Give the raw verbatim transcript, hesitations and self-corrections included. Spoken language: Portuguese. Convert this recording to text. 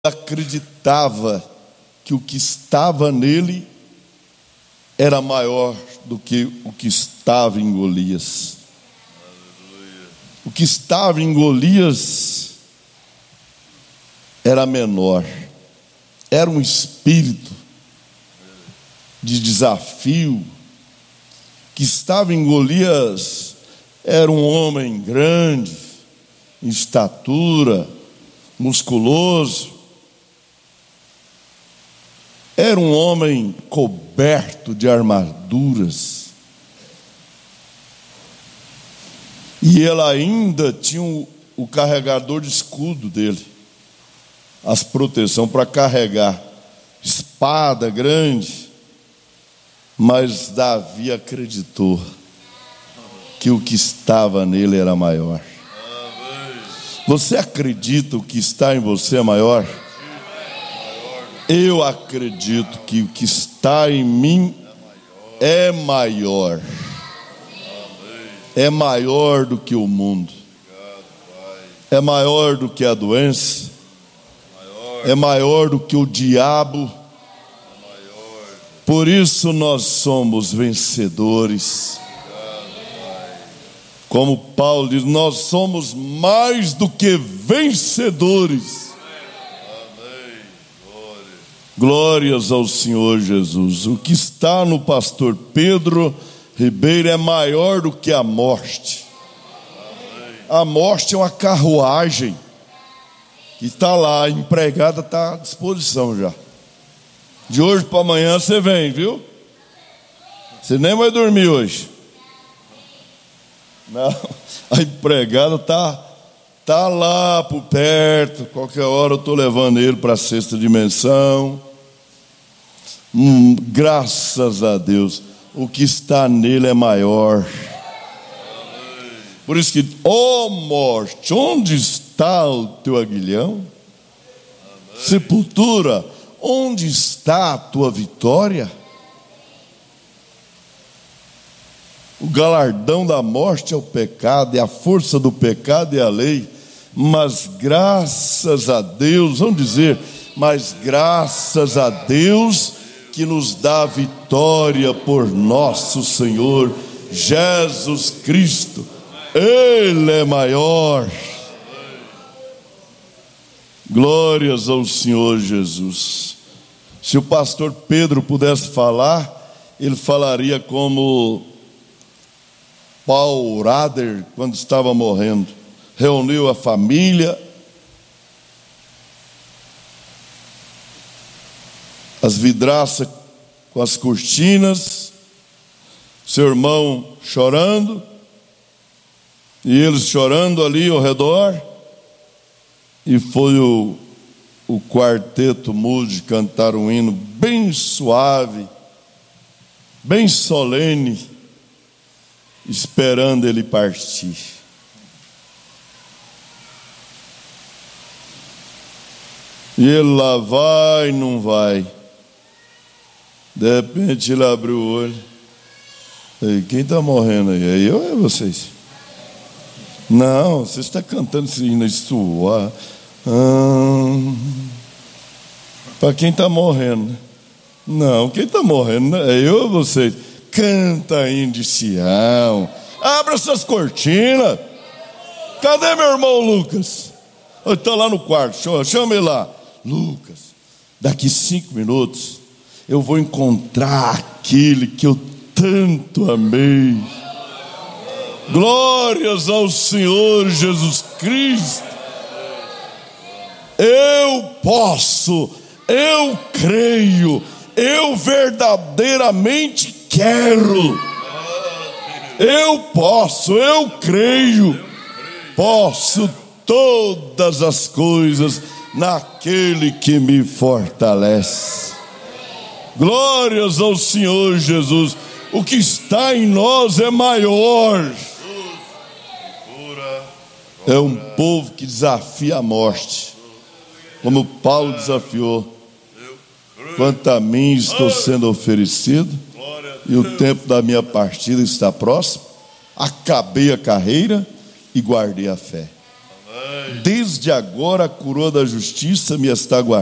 acreditava que o que estava nele era maior do que o que estava em Golias. Aleluia. O que estava em Golias era menor, era um espírito de desafio. O que estava em Golias era um homem grande, em estatura, musculoso. Era um homem coberto de armaduras. E ele ainda tinha o, o carregador de escudo dele, as proteções para carregar, espada grande. Mas Davi acreditou que o que estava nele era maior. Você acredita o que está em você é maior? Eu acredito que o que está em mim é maior. É maior do que o mundo. É maior do que a doença. É maior do que o diabo. Por isso nós somos vencedores. Como Paulo diz, nós somos mais do que vencedores. Glórias ao Senhor Jesus. O que está no pastor Pedro Ribeiro é maior do que a morte. A morte é uma carruagem que está lá, a empregada está à disposição já. De hoje para amanhã você vem, viu? Você nem vai dormir hoje. Não, a empregada está tá lá por perto. Qualquer hora eu estou levando ele para a sexta dimensão. Hum, graças a Deus, o que está nele é maior. Por isso que, ó morte, onde está o teu aguilhão? Sepultura, onde está a tua vitória? O galardão da morte é o pecado, e a força do pecado é a lei. Mas graças a Deus, vamos dizer, mas graças a Deus que nos dá vitória por nosso Senhor Jesus Cristo. Ele é maior. Glórias ao Senhor Jesus. Se o pastor Pedro pudesse falar, ele falaria como Paul Rader, quando estava morrendo, reuniu a família, as vidraças com as cortinas, seu irmão chorando, e eles chorando ali ao redor, e foi o, o quarteto Moody cantar um hino bem suave, bem solene, esperando ele partir. E ele lá vai, não vai. De repente ele abriu o olho. E quem está morrendo aí? É eu ou é vocês? Não, você está cantando esse hino suave. Ah, para quem está morrendo? Não, quem está morrendo é eu ou vocês? Canta hino de Sião. Abra essas cortinas. Cadê meu irmão Lucas? Ele está lá no quarto. Chama, chama ele lá. Lucas, daqui cinco minutos eu vou encontrar aquele que eu tanto amei. Glórias ao Senhor Jesus Cristo. Eu posso, eu creio, eu verdadeiramente quero. Eu posso, eu creio. Posso todas as coisas naquele que me fortalece. Glórias ao Senhor Jesus. O que está em nós é maior. É um povo que desafia a morte, como Paulo desafiou. Quanto a mim, estou sendo oferecido, e o tempo da minha partida está próximo. Acabei a carreira e guardei a fé. Desde agora a coroa da justiça me está guardada.